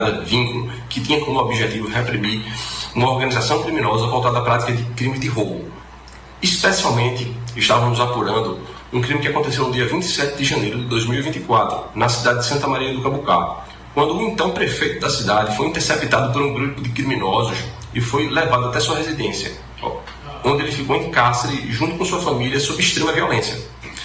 vínculo que tinha como objetivo reprimir uma organização criminosa voltada à prática de crime de roubo. Especialmente, estávamos apurando um crime que aconteceu no dia 27 de janeiro de 2024, na cidade de Santa Maria do Cambucá, quando o então prefeito da cidade foi interceptado por um grupo de criminosos e foi levado até sua residência, onde ele ficou em cárcere junto com sua família sob extrema violência.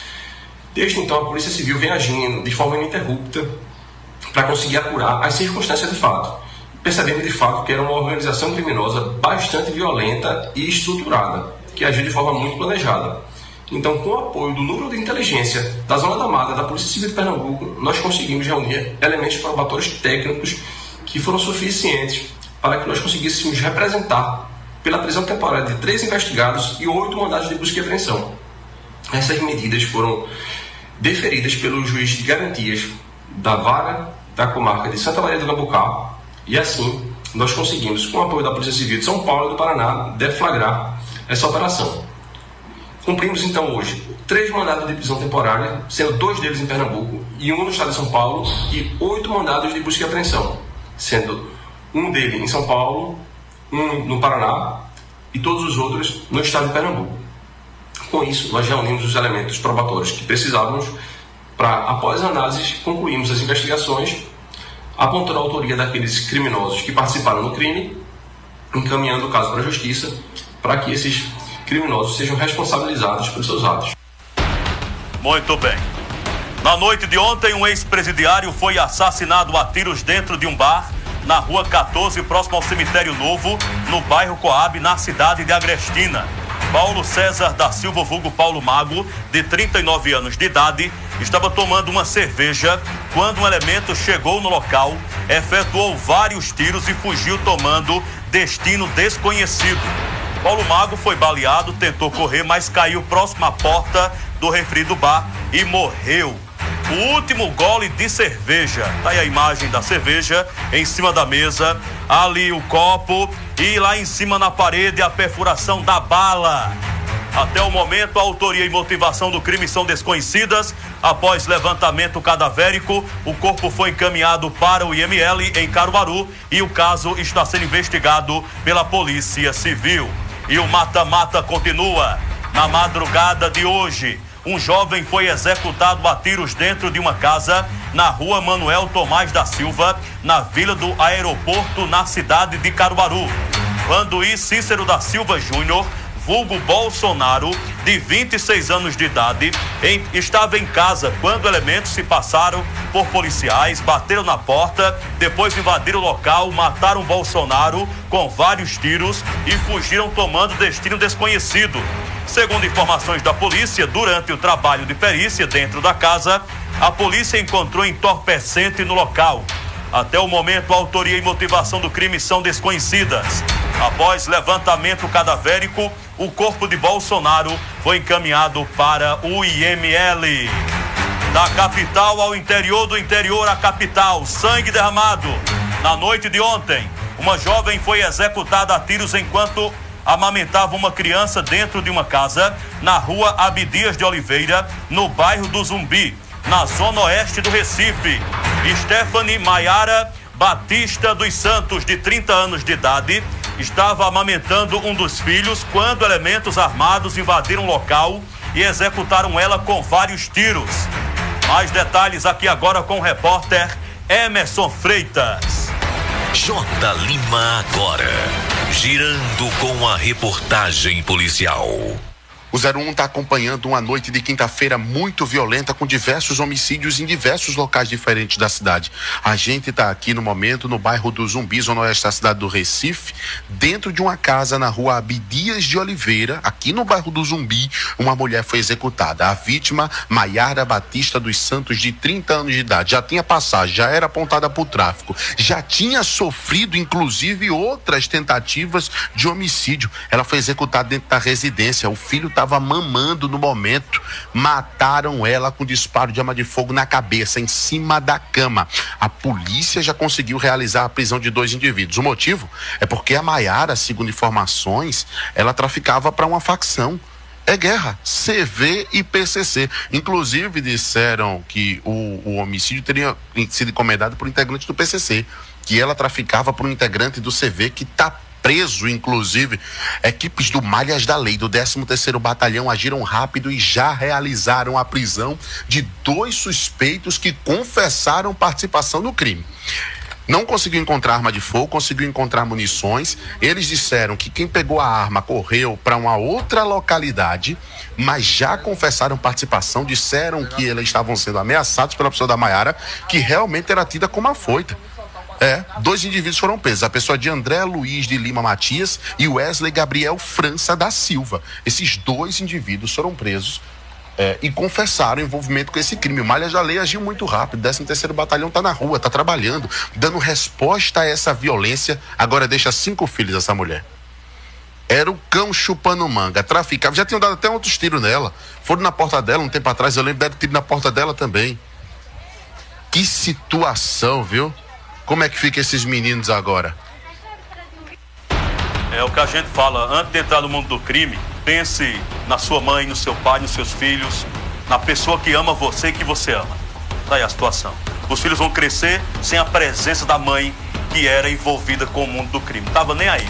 Desde então, a Polícia Civil vem agindo de forma ininterrupta para conseguir apurar as circunstâncias do fato. Percebemos de fato que era uma organização criminosa bastante violenta e estruturada, que agiu de forma muito planejada. Então, com o apoio do Núcleo de Inteligência da Zona da Mata da Polícia Civil de Pernambuco, nós conseguimos reunir elementos probatórios técnicos que foram suficientes para que nós conseguíssemos representar pela prisão temporária de 3 investigados e 8 mandados de busca e apreensão. Essas medidas foram deferidas pelo juiz de garantias da Vara da Comarca de Santa Maria do Cambucá, e assim nós conseguimos, com o apoio da Polícia Civil de São Paulo e do Paraná, deflagrar essa operação. Cumprimos então hoje 3 mandados de prisão temporária, sendo 2 deles em Pernambuco e 1 no estado de São Paulo, e 8 mandados de busca e apreensão, sendo 1 deles em São Paulo, 1 no Paraná e todos os outros no estado de Pernambuco. Com isso, nós reunimos os elementos probatórios que precisávamos para, após análises, concluirmos as investigações, apontando a autoria daqueles criminosos que participaram do crime, encaminhando o caso para a Justiça, para que esses criminosos sejam responsabilizados pelos seus atos. Muito bem. Na noite de ontem, um ex-presidiário foi assassinado a tiros dentro de um bar na Rua 14, próximo ao Cemitério Novo, no bairro Coab, na cidade de Agrestina. Paulo César da Silva, vulgo Paulo Mago, de 39 anos de idade, estava tomando uma cerveja quando um elemento chegou no local, efetuou vários tiros e fugiu tomando destino desconhecido. Paulo Mago foi baleado, tentou correr, mas caiu próximo à porta do referido bar e morreu. O último gole de cerveja, tá aí a imagem da cerveja em cima da mesa, ali o copo e lá em cima na parede a perfuração da bala. Até o momento, a autoria e motivação do crime são desconhecidas. Após levantamento cadavérico, o corpo foi encaminhado para o IML em Caruaru e o caso está sendo investigado pela Polícia Civil. E o mata-mata continua. Na madrugada de hoje, um jovem foi executado a tiros dentro de uma casa na Rua Manuel Tomás da Silva, na Vila do Aeroporto, na cidade de Caruaru. Vanduí Cícero da Silva Júnior, vulgo Bolsonaro, de 26 anos de idade, estava em casa quando elementos se passaram por policiais, bateram na porta, depois invadiram o local, mataram Bolsonaro com vários tiros e fugiram tomando destino desconhecido. Segundo informações da polícia, durante o trabalho de perícia dentro da casa, a polícia encontrou entorpecente no local. Até o momento, a autoria e motivação do crime são desconhecidas. Após levantamento cadavérico, o corpo de Bolsonaro foi encaminhado para o IML. Da capital ao interior, do interior à capital, sangue derramado. Na noite de ontem, uma jovem foi executada a tiros enquanto amamentava uma criança dentro de uma casa na Rua Abdias de Oliveira, no bairro do Zumbi, na zona oeste do Recife. Stephanie Maiara Batista dos Santos, de 30 anos de idade, estava amamentando um dos filhos quando elementos armados invadiram o local e executaram ela com vários tiros. Mais detalhes aqui agora com o repórter Emerson Freitas. J. Lima agora, girando com a reportagem policial. O 01 está acompanhando uma noite de quinta-feira muito violenta, com diversos homicídios em diversos locais diferentes da cidade. A gente está aqui no momento no bairro do Zumbi, zona oeste da cidade do Recife, dentro de uma casa na Rua Abdias de Oliveira, aqui no bairro do Zumbi. Uma mulher foi executada. A vítima, Maiara Batista dos Santos, de 30 anos de idade, já tinha passagem, já era apontada por tráfico, já tinha sofrido inclusive outras tentativas de homicídio. Ela foi executada dentro da residência. O filho estava mamando no momento. Mataram ela com disparo de arma de fogo na cabeça, em cima da cama. A polícia já conseguiu realizar a prisão de 2 indivíduos. O motivo é porque a Maiara, segundo informações, ela traficava para uma facção. É guerra, CV e PCC. Inclusive disseram que o homicídio teria sido encomendado por integrantes do PCC. que ela traficava para um integrante do CV que está preso, inclusive. Equipes do Malhas da Lei, do 13º Batalhão, agiram rápido e já realizaram a prisão de 2 suspeitos que confessaram participação no crime. Não conseguiu encontrar arma de fogo, conseguiu encontrar munições. Eles disseram que quem pegou a arma correu para uma outra localidade, mas já confessaram participação, disseram que eles estavam sendo ameaçados pela pessoa da Maiara, que realmente era tida como afoita. 2 indivíduos foram presos, a pessoa de André Luiz de Lima Matias e Wesley Gabriel França da Silva. Esses 2 indivíduos foram presos e confessaram envolvimento com esse crime. O Malhas da Lei agiu muito rápido, 13º Batalhão está na rua, está trabalhando, dando resposta a essa violência. Agora deixa 5 filhos essa mulher. Era o cão chupando manga, traficava, já tinham dado até outros tiros nela, foram na porta dela um tempo atrás, eu lembro, deram tiro na porta dela também. Que situação, viu? Como é que fica esses meninos agora? É o que a gente fala, antes de entrar no mundo do crime, pense na sua mãe, no seu pai, nos seus filhos, na pessoa que ama você e que você ama. Tá aí a situação. Os filhos vão crescer sem a presença da mãe que era envolvida com o mundo do crime. Tava nem aí.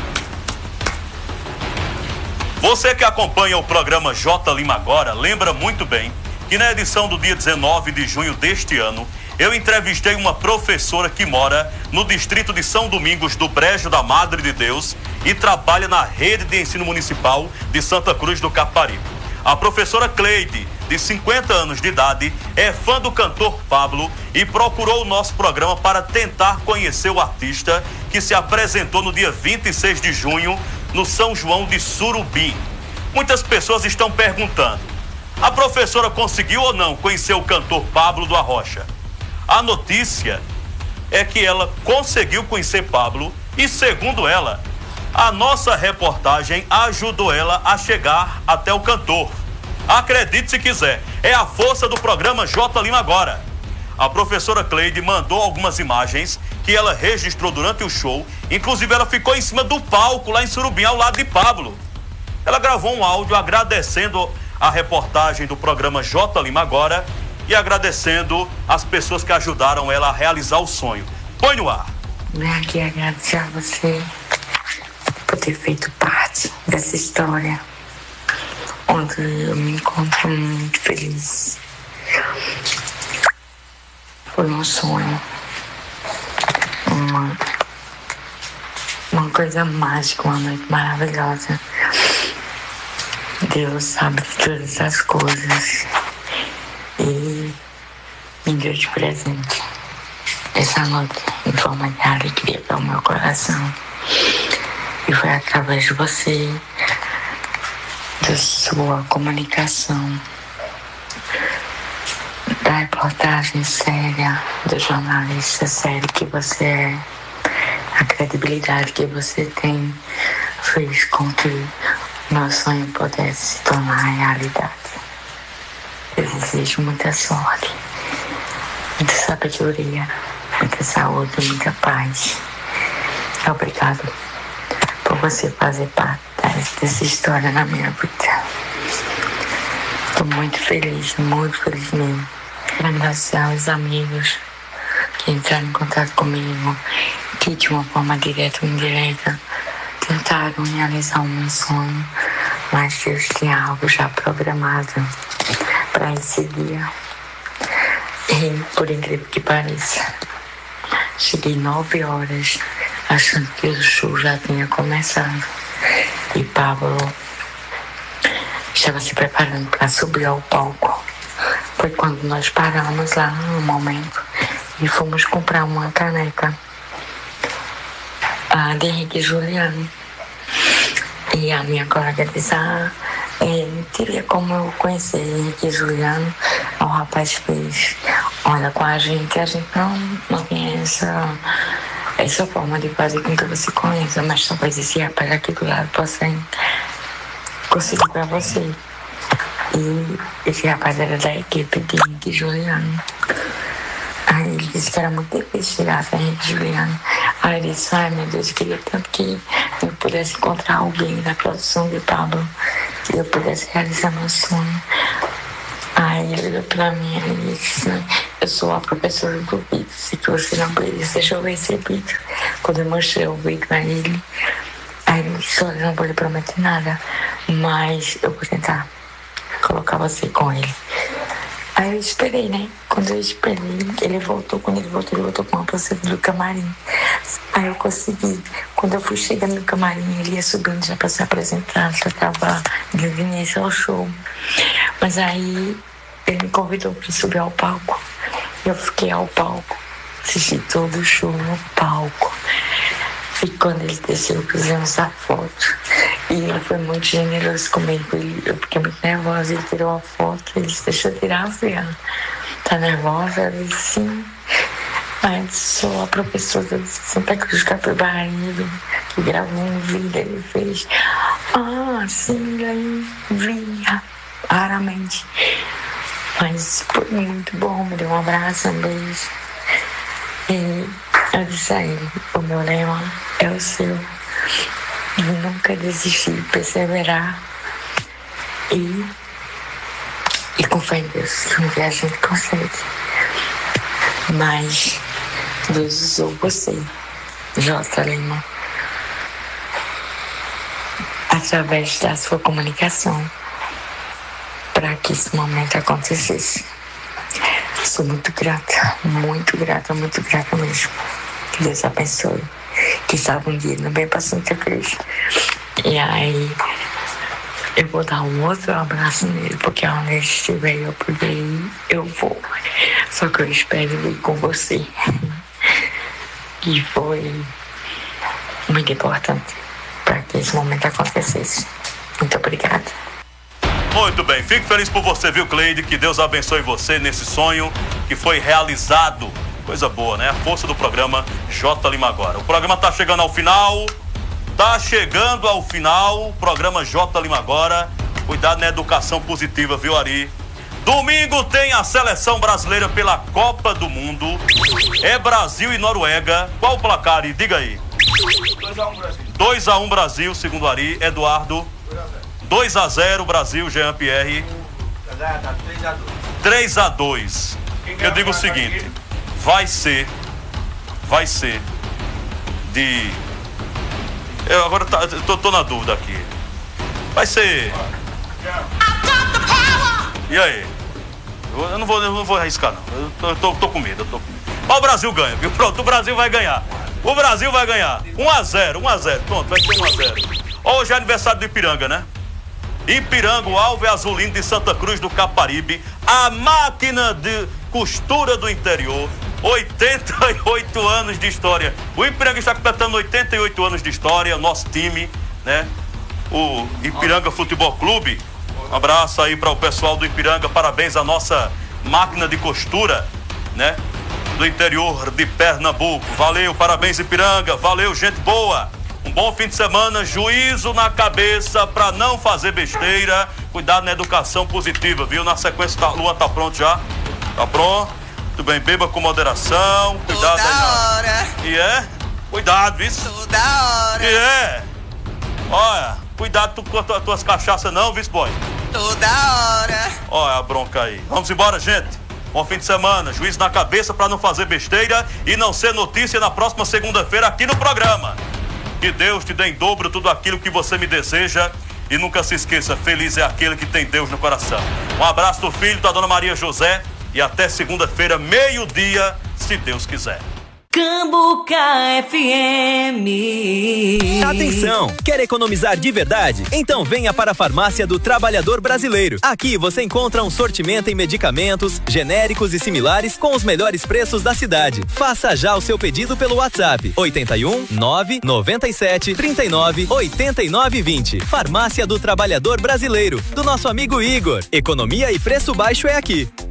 Você que acompanha o programa J Lima Agora, lembra muito bem que na edição do dia 19 de junho deste ano, eu entrevistei uma professora que mora no distrito de São Domingos do Brejo da Madre de Deus e trabalha na rede de ensino municipal de Santa Cruz do Caparibe. A professora Cleide, de 50 anos de idade, é fã do cantor Pablo e procurou o nosso programa para tentar conhecer o artista que se apresentou no dia 26 de junho no São João de Surubim. Muitas pessoas estão perguntando: a professora conseguiu ou não conhecer o cantor Pablo do Arrocha? A notícia é que ela conseguiu conhecer Pablo e, segundo ela, a nossa reportagem ajudou ela a chegar até o cantor. Acredite se quiser, é a força do programa J Lima Agora. A professora Cleide mandou algumas imagens que ela registrou durante o show, inclusive ela ficou em cima do palco lá em Surubim, ao lado de Pablo. Ela gravou um áudio agradecendo a reportagem do programa J Lima Agora e agradecendo as pessoas que ajudaram ela a realizar o sonho. Põe no ar. Venho aqui agradecer a você por ter feito parte dessa história, onde eu me encontro muito feliz. Foi um sonho, uma coisa mágica, uma noite maravilhosa. Deus sabe de todas as coisas e me deu de presente essa noite em forma de alegria para o meu coração. E foi através de você, da sua comunicação, da reportagem séria, do jornalista sério que você é, a credibilidade que você tem, fez com que meu sonho pudesse se tornar realidade. Eu desejo muita sorte, muita sabedoria, muita saúde, muita paz. Obrigado por você fazer parte dessa história na minha vida. Estou muito feliz mesmo. Agradecer aos amigos que entraram em contato comigo, que de uma forma direta ou indireta tentaram realizar o meu sonho, mas Deus tinha algo já programado para esse dia. E, por incrível que pareça, cheguei 9 horas achando que o show já tinha começado e Pablo estava se preparando para subir ao palco. Foi quando nós paramos lá no momento e fomos comprar uma caneca de Henrique e Juliano. E a minha colega disse: teria como eu conhecer Henrique e Juliano. O rapaz fez: olha, com a gente não tem essa forma de fazer com que você conheça, mas talvez esse rapaz aqui do lado possa conseguir para você. E esse rapaz era da equipe de Henrique e Juliano. Aí ele disse que era muito difícil chegar até Henrique e Juliano. Aí ele disse: ai meu Deus, eu queria tanto que eu pudesse encontrar alguém da produção de Pablo, que eu pudesse realizar meu sonho. Aí ele olhou pra mim e disse: eu sou a professora do vídeo. Se você não deixa eu ver esse vídeo. Quando eu mostrei o vídeo a ele, aí ele disse, olha, não vou lhe prometer nada, mas eu vou tentar colocar você com ele. Aí eu esperei, né? Quando eu esperei, ele voltou. Quando ele voltou com uma pulseira do camarim. Aí eu consegui. Quando eu fui chegando no camarim, ele ia subindo já para se apresentar. Já estava de início ao show. Mas aí ele me convidou para subir ao palco. Eu fiquei ao palco, assisti todo o show no palco. E quando ele desceu, fizemos a foto. E ele foi muito generoso comigo. Eu fiquei muito nervosa. Ele tirou a foto. Ele disse, deixa eu tirar. Eu falei, tá nervosa? Eu disse, sim. Mas sou a professora de Santa Cruz Capibaribe, que gravou um vídeo. Ele fez, sim, eu vi raramente. Mas foi muito bom. Me deu um abraço, um beijo. E eu disse a ele, o meu lema é o seu. Nunca desistir, perseverar e com fé em Deus, que a gente consegue. Mas Deus usou você, J. Lima, através da sua comunicação, para que esse momento acontecesse. Sou muito grata mesmo. Que Deus abençoe. Que salve um dia no bem para Santa Cruz. E aí, eu vou dar um outro abraço nele, porque onde ele estiver eu puder ir, eu vou. Só que eu espero ir com você. Que foi muito importante para que esse momento acontecesse. Muito obrigada. Muito bem, fico feliz por você, viu, Cleide? Que Deus abençoe você nesse sonho que foi realizado. Coisa boa, né? A força do programa J. Lima Agora. O programa tá chegando ao final. O programa J. Lima Agora. Cuidado na educação positiva, viu, Ari? Domingo tem a seleção brasileira pela Copa do Mundo. É Brasil e Noruega. Qual o placar, Ari? Diga aí. 2-1 Brasil. 2-1 Brasil, segundo Ari. Eduardo. 2-0 Brasil, Jean Pierre. 3-2. Eu digo o seguinte, vai ser de... Eu agora tô na dúvida aqui. Vai ser... E aí? Eu não vou arriscar, não. Eu tô com medo, Mas o Brasil ganha, viu? Pronto, o Brasil vai ganhar. 1-0. Pronto, vai ser 1-0. Hoje é aniversário do Ipiranga, né? Ipiranga, o Alvo Azulino de Santa Cruz do Caparibe, a máquina de costura do interior, 88 anos de história. O Ipiranga está completando 88 anos de história, nosso time, né? O Ipiranga Futebol Clube. Um abraço aí para o pessoal do Ipiranga, parabéns à nossa máquina de costura, né? Do interior de Pernambuco. Valeu, parabéns Ipiranga, valeu, gente boa. Um bom fim de semana, juízo na cabeça para não fazer besteira. Cuidado na educação positiva, viu? Na sequência, Luan tá pronto já? Tá pronto? Tudo bem, beba com moderação. Cuidado toda aí. Hora. E é? Cuidado, isso. Toda hora. E é? Olha, cuidado com as tuas cachaças não, viu, boy? Toda hora. Olha a bronca aí. Vamos embora, gente. Bom fim de semana, juízo na cabeça para não fazer besteira e não ser notícia na próxima segunda-feira aqui no programa. Que Deus te dê em dobro tudo aquilo que você me deseja. E nunca se esqueça, feliz é aquele que tem Deus no coração. Um abraço do filho da dona Maria José. E até segunda-feira, meio-dia, se Deus quiser. Cambuca FM. Atenção! Quer economizar de verdade? Então venha para a Farmácia do Trabalhador Brasileiro. Aqui você encontra um sortimento em medicamentos, genéricos e similares com os melhores preços da cidade. Faça já o seu pedido pelo WhatsApp 81 997 39 89 20. Farmácia do Trabalhador Brasileiro, do nosso amigo Igor. Economia e preço baixo é aqui.